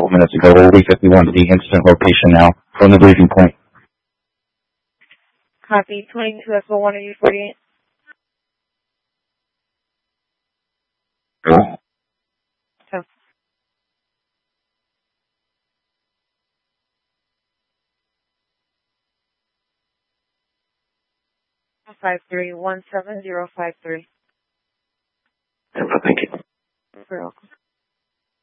couple minutes ago. We'll leave 51 to the incident location now from the briefing point. Copy. 22 Echo 1, are you 48? Hello? 5317053. Thank you. You're welcome.